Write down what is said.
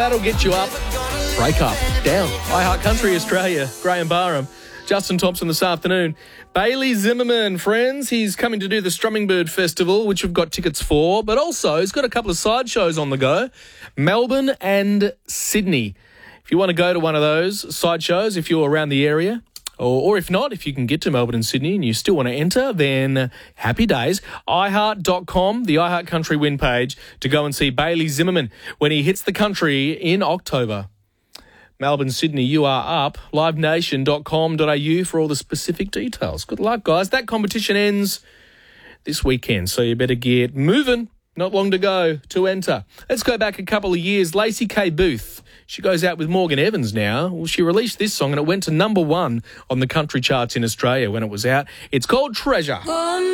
That'll get you up. Break up. Down. iHeart Country Australia. Graham Barham. Justin Thompson this afternoon. Bailey Zimmerman, friends. He's coming to do the Strumming Bird Festival, which we've got tickets for, but also he's got a couple of side shows on the go. Melbourne and Sydney. If you want to go to one of those side shows, if you're around the area, or if not, if you can get to Melbourne and Sydney and you still want to enter, then happy days. iHeart.com, the iHeart Country win page, to go and see Bailey Zimmerman when he hits the country in October. Melbourne, Sydney, you are up. livenation.com.au for all the specific details. Good luck, guys. That competition ends this weekend, so you better get moving. Not long to go to enter. Let's go back a couple of years. Lacey K. Booth. She goes out with Morgan Evans now. Well, she released this song and it went to number 1 on the country charts in Australia when it was out. It's called Treasure.